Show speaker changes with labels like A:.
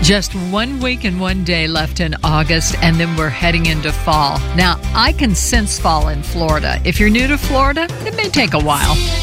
A: Just 1 week and 1 day left in August, and then we're heading into fall. Now, I can sense fall in Florida. If you're new to Florida, it may take a while.